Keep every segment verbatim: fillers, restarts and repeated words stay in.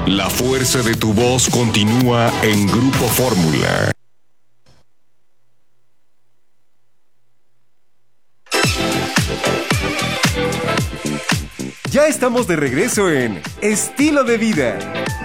La fuerza de tu voz continúa en Grupo Fórmula. Ya estamos de regreso en Estilo de Vida.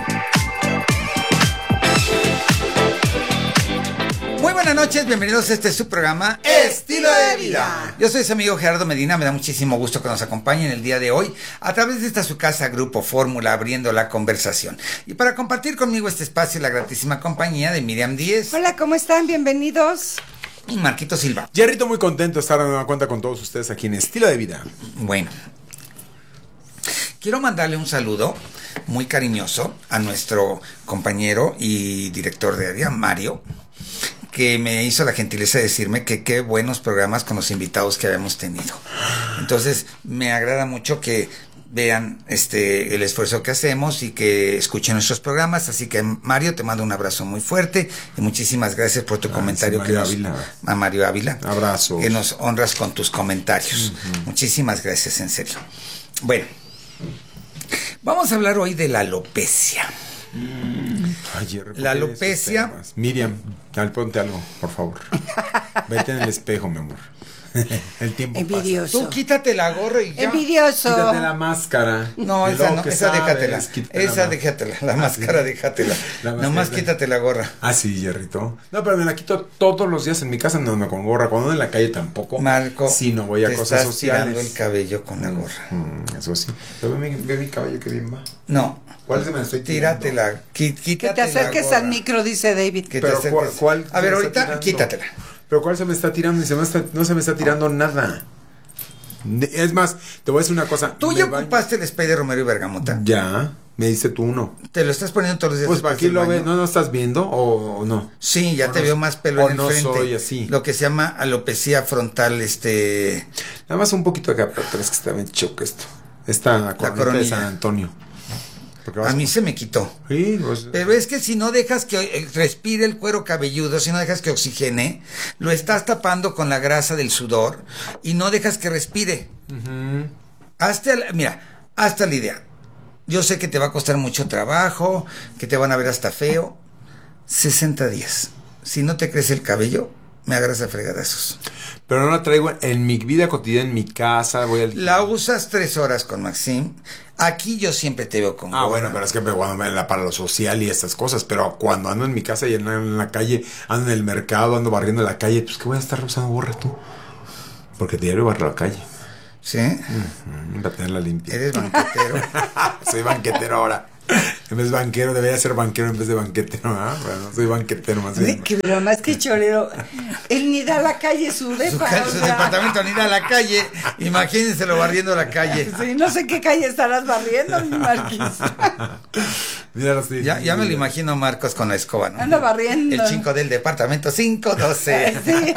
Muy buenas noches, bienvenidos a este su programa Estilo de Vida. Yo soy su amigo Gerardo Medina, me da muchísimo gusto que nos acompañen el día de hoy a través de esta su casa Grupo Fórmula, abriendo la conversación. Y para compartir conmigo este espacio, la gratísima compañía de Miriam Díez. Hola, ¿cómo están? Bienvenidos. Y Marquito Silva. Jerrito, muy contento de estar de nueva cuenta con todos ustedes aquí en Estilo de Vida. Bueno, quiero mandarle un saludo muy cariñoso a nuestro compañero y director de área, Mario, que me hizo la gentileza de decirme que qué buenos programas con los invitados que habíamos tenido. Entonces, me agrada mucho que vean este el esfuerzo que hacemos y que escuchen nuestros programas. Así que, Mario, te mando un abrazo muy fuerte y muchísimas gracias por tu gracias, comentario. Mario que nos, Ávila. A Mario Ávila. Abrazo. Que nos honras con tus comentarios. Uh-huh. Muchísimas gracias, en serio. Bueno, vamos a hablar hoy de la alopecia. Ay, la alopecia. Miriam, al ponte algo, por favor. Vete en el espejo, mi amor. El tiempo envidioso. Pasa. Tú quítate la gorra y ya. Envidioso. Quítate la máscara. No, esa no, esa sabes, déjatela. Esa la déjatela, la ah, máscara sí. déjatela. La Nomás quítate la gorra. Ah, sí, Jerrito. No, pero me la quito todos los días en mi casa, no me con gorra. Cuando en la calle tampoco. Marco, sí, no voy a te cosas estás sociales. tirando el cabello con la gorra. Mm, eso sí. Pero ve mi, ve mi cabello que bien va. No. ¿Cuál se me estoy tirando? Tíratela. Qui, quítate que te acerques al micro, dice David. Que pero te acerques. ¿cuál, cuál a ver, ahorita quítatela. Pero ¿cuál se me está tirando? Se me está, no se me está tirando nada. Es más, te voy a decir una cosa. ¿Tú ya ocupaste el spray de Romero y Bergamota? Ya, me diste tú uno. ¿Te lo estás poniendo todos los días? Pues para aquí lo ves, ¿no lo estás viendo o, o no? Sí, ya te no, veo más pelo en el no frente. Soy así. Lo que se llama alopecia frontal, este... Nada más un poquito acá, pero es que está bien choco esto. Esta la coronita de San Antonio. A mí se me quitó. Sí, pues, pero es que si no dejas que respire el cuero cabelludo, si no dejas que oxigene, lo estás tapando con la grasa del sudor y no dejas que respire. Uh-huh. Hazte, mira, hazte la idea. Yo sé que te va a costar mucho trabajo, que te van a ver hasta feo. sesenta días. Si no te crece el cabello, me agarras a fregadazos. Pero no la traigo en mi vida cotidiana, en mi casa. Voy al... La usas tres horas con Maxim. Aquí yo siempre te veo con Ah, gorra. bueno, pero es que cuando me la para lo social y estas cosas. Pero cuando ando en mi casa y ando en la calle, ando en el mercado, ando barriendo la calle, pues que voy a estar usando gorra tú. Porque diario barro la calle. ¿Sí? Uh-huh, para tenerla limpia. Eres banquetero. Soy banquetero ahora. En vez de banquero, debería ser banquero en vez de banquetero, ¿ah? Bueno, soy banquetero más bien. Que broma, es que chorero. Él ni da a la calle su depa. Su, su departamento ni da a la calle. Imagínenselo barriendo la calle. Sí, no sé qué calle estarás barriendo, mi Marquis. Mira, sí, ya, ya me lo imagino Marcos con la escoba, ¿no? Anda barriendo. El chico del departamento cinco doce. Sí.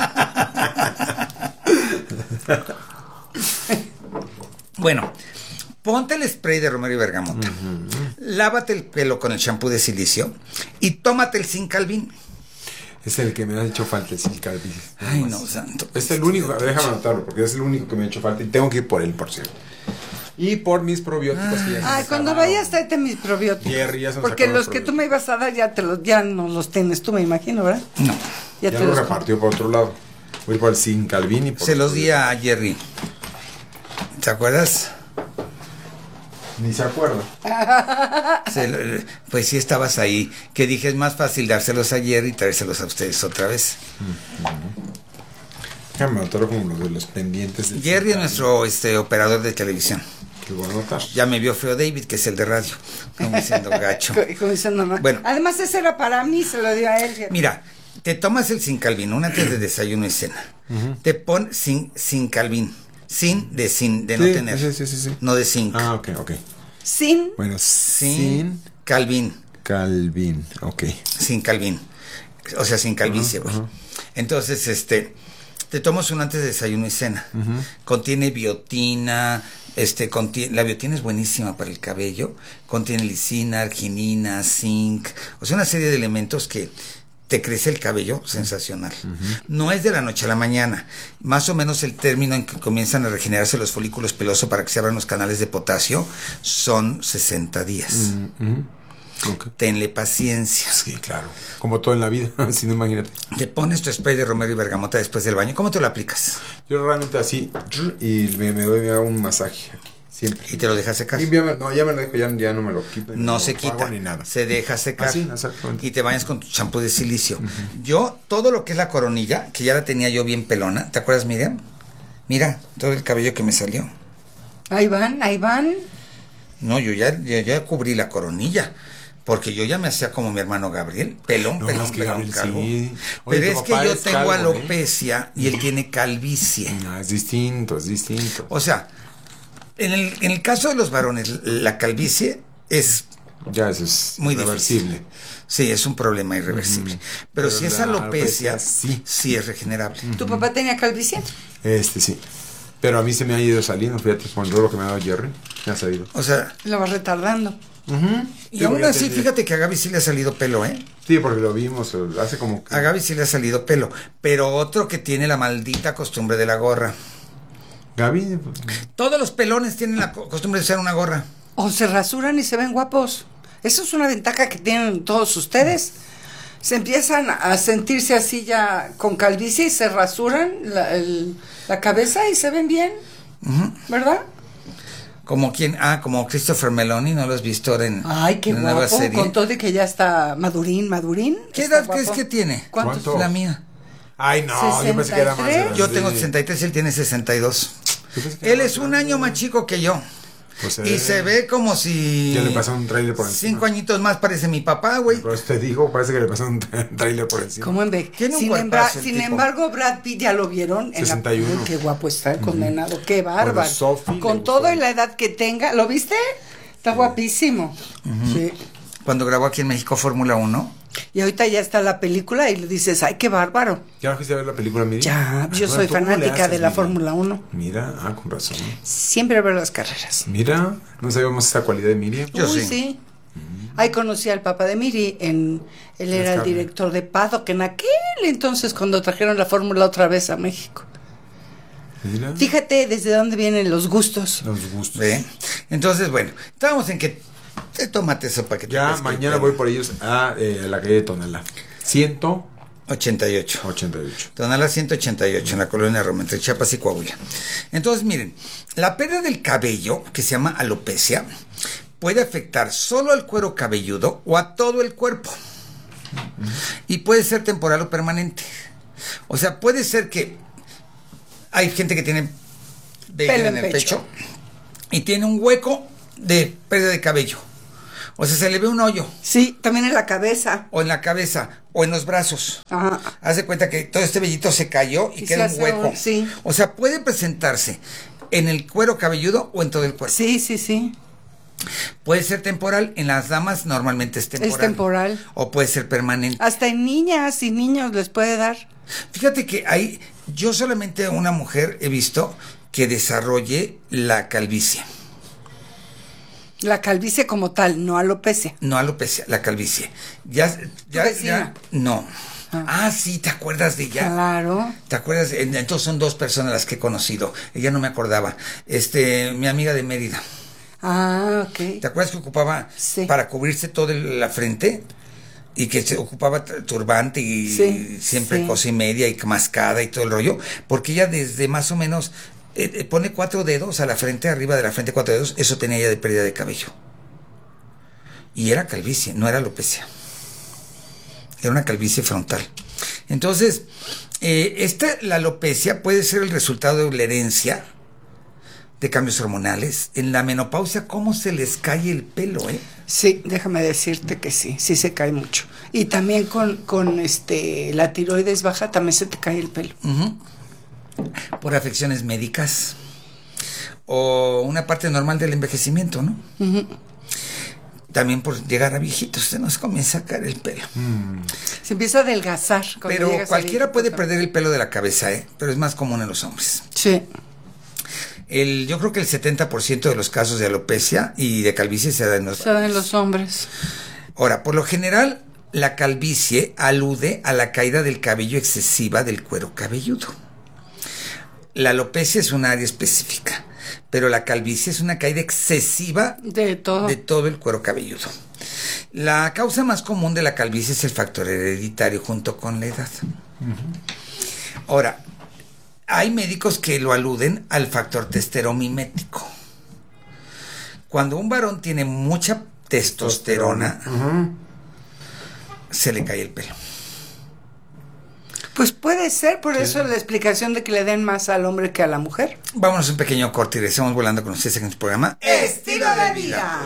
Bueno, ponte el spray de Romero y Bergamota. Uh-huh. Lávate el pelo con el shampoo de silicio y tómate el Zinc Calvin. Es el que me ha hecho falta, el Zinc Calvin. Ay, no, santo. Es el único, déjame anotarlo, porque es el único que me ha hecho falta y tengo que ir por él, por cierto. Y por mis probióticos. Ah, Ay, cuando vayas, tráete mis probióticos. Jerry, ya se porque los que tú me ibas a dar ya te los, ya no los tienes tú, me imagino, ¿verdad? No. Ya, ya te los repartió por otro lado. Voy por el Zinc Calvin y por se los di a Jerry. ¿Te acuerdas? Ni se acuerda. Se, pues sí estabas ahí. Que dije, es más fácil dárselos ayer y traérselos a ustedes otra vez. Uh-huh. Déjame anotar como los de los pendientes. De Jerry es nuestro este, operador de televisión. Que voy a anotar. Ya me vio feo David, que es el de radio. Como diciendo gacho. Como diciendo, no. Bueno. Además, ese era para mí, se lo dio a él. Mira, te tomas el Zinc Calvin, una antes de desayuno y cena. Uh-huh. Te pon Zinc, Zinc Calvin. Sin de sin, de sí, no tener. Sí, sí, sí, sí. No de zinc. Ah, ok, ok. Sin. Bueno, sin. Sin. Calvin. Calvin, ok. Sin Calvin. O sea, sin calvicie, güey. Uh-huh, uh-huh. Entonces, este, te tomas un antes de desayuno y cena. Uh-huh. Contiene biotina, este, contiene, la biotina es buenísima para el cabello. Contiene lisina, arginina, zinc. O sea, una serie de elementos que te crece el cabello sensacional. Uh-huh. No es de la noche a la mañana. Más o menos el término en que comienzan a regenerarse los folículos pelosos para que se abran los canales de potasio son sesenta días. Uh-huh. Okay. Tenle paciencia. Sí, claro. Como todo en la vida, si no, imagínate. Te pones tu spray de romero y bergamota después del baño. ¿Cómo te lo aplicas? Yo realmente así, y me, me doy me hago un masaje aquí. Siempre. ¿Y te lo dejas secar? Y ya me, no, ya me lo dejo, ya, ya no me lo quito. No, no se no quita, ni nada. se deja secar. Ah, sí, exactamente. Y te bañas con tu champú de silicio. Uh-huh. Yo, todo lo que es la coronilla, que ya la tenía yo bien pelona, ¿te acuerdas, Miriam? Mira, todo el cabello que me salió. Ahí van, ahí van. No, yo ya, ya, ya cubrí la coronilla. Porque yo ya me hacía como mi hermano Gabriel, pelón, no, pelón, es que pelón, Gabriel, calvo. Sí. Oye, pero es que yo es tengo calvo, alopecia, ¿eh? Y él tiene calvicie. No, es distinto, es distinto. O sea, en el, en el caso de los varones, la calvicie es ya eso es muy irreversible. Difícil. Sí, es un problema irreversible. Uh-huh. Pero, Pero si es alopecia, alopecia sí. sí es regenerable. Uh-huh. ¿Tu papá tenía calvicie? Este sí. Pero a mí se me ha ido saliendo, fíjate, con el rolo que me ha dado Jerry, me ha salido. O sea, lo va retardando. Uh-huh. Y sí, aún así, fíjate que a Gaby sí le ha salido pelo, ¿eh? Sí, porque lo vimos hace como... A Gaby sí le ha salido pelo, pero otro que tiene la maldita costumbre de la gorra. Gaby... Todos los pelones tienen la costumbre de usar una gorra. O se rasuran y se ven guapos. Eso es una ventaja que tienen todos ustedes. Se empiezan a sentirse así ya con calvicie y se rasuran la, el, la cabeza y se ven bien, uh-huh. ¿Verdad? Como quien, ah, como Christopher Meloni, ¿no lo has visto ahora en Ay, qué en guapo, nueva serie? Con todo de que ya está madurín, madurín. ¿Qué edad crees que tiene? ¿Cuánto? La mía. Ay, no, yo pensé que era más. Yo tengo sesenta y tres y él tiene sesenta y dos. Él es un año más chico que yo. Pues y eh, se ve como si... Ya le pasó un trailer por encima. Cinco añitos más parece mi papá, güey. Pues te digo, parece que le pasó un trailer por encima. ¿Cómo en vez? Sin, embra- sin embargo, Brad Pitt ya lo vieron. sesenta y uno. En la... Qué guapo está el condenado, uh-huh. Qué bárbaro. Sophie con todo y la edad que tenga, ¿lo viste? Está sí. Guapísimo. Uh-huh. Sí. Cuando grabó aquí en México Fórmula uno. Y ahorita ya está la película y le dices, ay, qué bárbaro. ¿Ya fuiste a ver la película, Miri? Ya, yo soy fanática de la Fórmula uno. Mira, ah, con razón. Siempre veo las carreras. Mira, no sabíamos esa cualidad de Miri. Yo Uy, sí. sí. Mm. Ahí conocí al papá de Miri, en, él era el director de Paddock en aquel entonces cuando trajeron la Fórmula otra vez a México. Mira. Fíjate desde dónde vienen los gustos. Los gustos. ¿Ve? Entonces, bueno, estábamos en que... Te tómate eso para que te ya mañana voy por ellos a eh, la calle de Tonalá. ciento ochenta y ocho. ochenta y ocho. Tonalá ciento ochenta y ocho, en la colonia Roma, entre Chiapas y Coahuila. Entonces, miren, la pérdida del cabello, que se llama alopecia, puede afectar solo al cuero cabelludo o a todo el cuerpo. Uh-huh. Y puede ser temporal o permanente. O sea, puede ser que hay gente que tiene vello en el pecho. pecho y tiene un hueco de pérdida de cabello. O sea, se le ve un hoyo. Sí, también en la cabeza. O en la cabeza, o en los brazos. Ajá. Haz de cuenta que todo este vellito se cayó y, y queda un hueco. Un, sí. O sea, puede presentarse en el cuero cabelludo o en todo el cuerpo. Sí, sí, sí. Puede ser temporal, en las damas normalmente es temporal. Es temporal. O puede ser permanente. Hasta en niñas y niños les puede dar. Fíjate que hay, yo solamente a una mujer he visto que desarrolle la calvicie. La calvicie como tal, no alopecia. No alopecia, la calvicie. Ya, ya, ya, no. Ah. ah, sí, ¿te acuerdas de ella? Claro. ¿Te acuerdas? Entonces son dos personas las que he conocido. Ella no me acordaba. Este, mi amiga de Mérida. Ah, ok. ¿Te acuerdas que ocupaba sí. para cubrirse toda la frente? Y que se ocupaba turbante y sí, siempre sí. cosa y media y mascada y todo el rollo. Porque ella desde más o menos... Eh, pone cuatro dedos a la frente, arriba de la frente cuatro dedos, eso tenía ya de pérdida de cabello. Y era calvicie, no era alopecia. Era una calvicie frontal. Entonces, eh, esta, la alopecia puede ser el resultado de la herencia de cambios hormonales. En la menopausia, ¿cómo se les cae el pelo, eh? Sí, déjame decirte que sí, sí se cae mucho. Y también con, con este la tiroides baja también se te cae el pelo. Uh-huh. Por afecciones médicas o una parte normal del envejecimiento, ¿no? Uh-huh. También por llegar a viejitos se nos comienza a caer el pelo. Mm. Se empieza a adelgazar. Pero cualquiera puede perder el pelo de la cabeza, ¿eh? Pero es más común en los hombres. Sí. El, yo creo que el setenta por ciento de los casos de alopecia y de calvicie se da en los, se da en los hombres. Ahora, por lo general, la calvicie alude a la caída del cabello excesiva del cuero cabelludo. La alopecia es un área específica, pero la calvicie es una caída excesiva de todo. de todo el cuero cabelludo. La causa más común de la calvicie es el factor hereditario junto con la edad. Uh-huh. Ahora, hay médicos que lo aluden al factor testosteromimético. Cuando un varón tiene mucha testosterona, uh-huh. se le cae el pelo. Pues puede ser, por Sí. eso la explicación de que le den más al hombre que a la mujer. Vámonos a un pequeño corte y regresamos volando con ustedes en este programa Estilo de vida.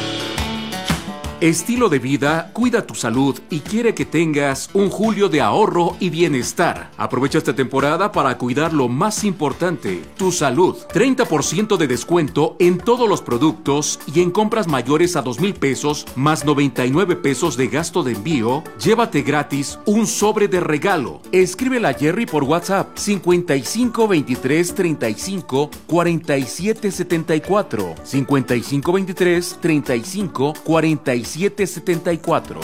Estilo de Vida cuida tu salud y quiere que tengas un julio de ahorro y bienestar. Aprovecha esta temporada para cuidar lo más importante, tu salud. treinta por ciento de descuento en todos los productos y en compras mayores a dos mil pesos más noventa y nueve pesos de gasto de envío. Llévate gratis un sobre de regalo. Escríbele a Jerry por WhatsApp cincuenta y cinco veintitrés treinta y cinco cuarenta y siete setenta y cuatro cincuenta y cinco veintitrés treinta y cinco cuarenta y siete setenta y cuatro.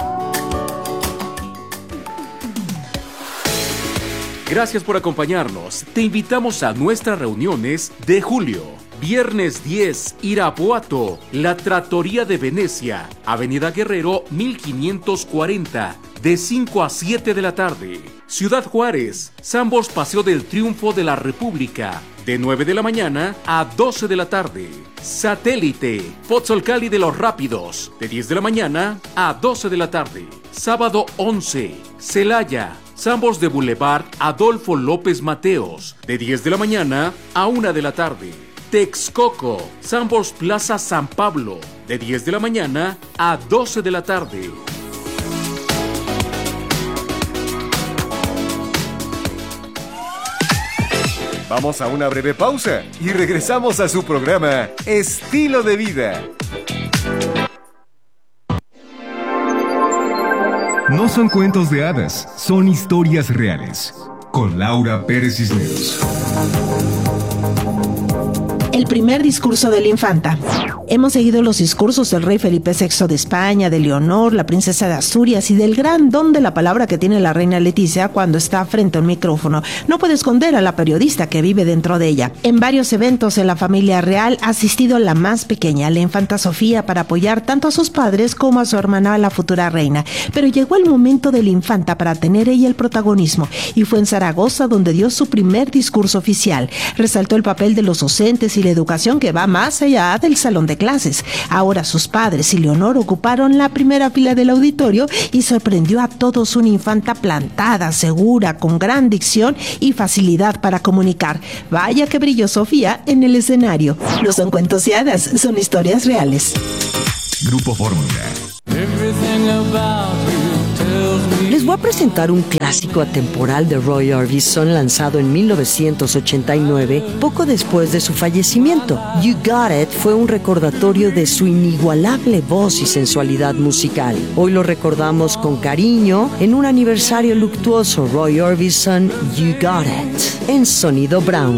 Gracias por acompañarnos. Te invitamos a nuestras reuniones de julio. Viernes diez, Irapuato, La Trattoria de Venecia, Avenida Guerrero mil quinientos cuarenta, de cinco a siete de la tarde. Ciudad Juárez, Sambors Paseo del Triunfo de la República, de nueve de la mañana a doce de la tarde. Satélite, Pozzolcali de los Rápidos, de diez de la mañana a doce de la tarde. Sábado once, Celaya, Sambors de Boulevard Adolfo López Mateos, de diez de la mañana a una de la tarde. Texcoco, Sambors Plaza San Pablo, de diez de la mañana a doce de la tarde. Vamos a una breve pausa y regresamos a su programa Estilo de Vida. No son cuentos de hadas, son historias reales. Con Laura Pérez Cisneros. El primer discurso de la infanta. Hemos seguido los discursos del rey Felipe sexto de España, de Leonor, la princesa de Asturias y del gran don de la palabra que tiene la reina Leticia cuando está frente a un micrófono. No puede esconder a la periodista que vive dentro de ella. En varios eventos en la familia real ha asistido la más pequeña, la infanta Sofía, para apoyar tanto a sus padres como a su hermana, la futura reina. Pero llegó el momento de la infanta para tener ella el protagonismo, y fue en Zaragoza donde dio su primer discurso oficial. Resaltó el papel de los docentes y la educación que va más allá del salón de clases. Ahora sus padres y Leonor ocuparon la primera fila del auditorio y sorprendió a todos una infanta plantada, segura, con gran dicción y facilidad para comunicar. Vaya que brilló Sofía en el escenario. No son cuentos y hadas, son historias reales. Grupo Fórmula. Les voy a presentar un clásico atemporal de Roy Orbison lanzado en mil novecientos ochenta y nueve, poco después de su fallecimiento. You Got It fue un recordatorio de su inigualable voz y sensualidad musical. Hoy lo recordamos con cariño en un aniversario luctuoso. Roy Orbison, You Got It, en Sonido Brown.